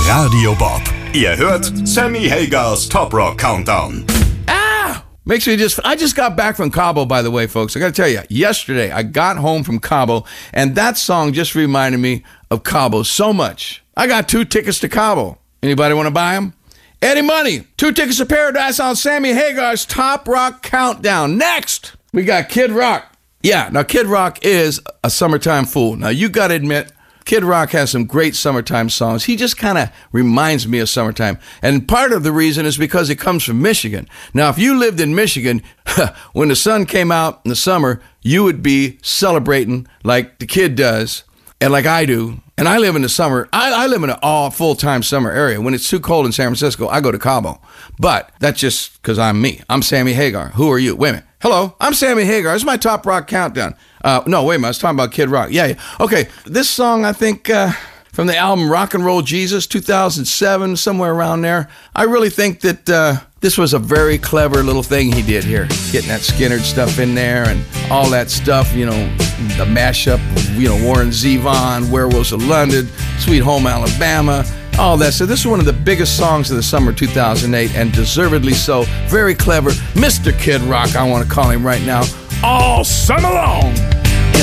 Radio Bob. Ihr hört Sammy Hagars Top Rock Countdown. Makes me I just got back from Cabo, by the way, folks. I got to tell you, yesterday I got home from Cabo, and that song just reminded me of Cabo so much. I got 2 tickets to Cabo. Anybody want to buy them? Eddie Money, 2 tickets to Paradise on Sammy Hagar's Top Rock Countdown. Next, we got Kid Rock. Yeah, now Kid Rock is a summertime fool. Now, you got to admit, Kid Rock has some great summertime songs. He just kind of reminds me of summertime. And part of the reason is because he comes from Michigan. Now, if you lived in Michigan, when the sun came out in the summer, you would be celebrating like the kid does and like I do. And I live in the summer. I live in an all full-time summer area. When it's too cold in San Francisco, I go to Cabo. But that's just because I'm me. I'm Sammy Hagar. Who are you? Wait a minute. Hello, I'm Sammy Hagar. This is my Top Rock Countdown. No, wait a minute. I was talking about Kid Rock. Yeah. Okay, this song, I think, from the album Rock and Roll Jesus, 2007, somewhere around there. I really think that this was a very clever little thing he did here. Getting that Skynyrd stuff in there and all that stuff, you know, the mashup, you know, Warren Zevon, Werewolves of London, Sweet Home Alabama, all that. So this is one of the biggest songs of the summer 2008, and deservedly so. Very clever. Mr. Kid Rock, I want to call him right now, all summer long.